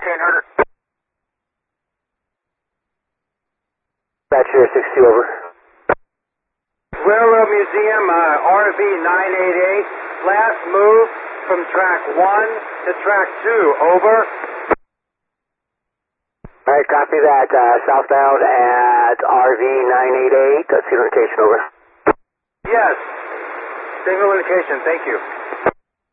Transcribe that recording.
1800. Bachelor 62, over. Railroad Museum, RV 988, last move from track 1 to track 2, over. Alright, copy that. Southbound at RV 988, signal indication, over. Yes, signal indication, thank you.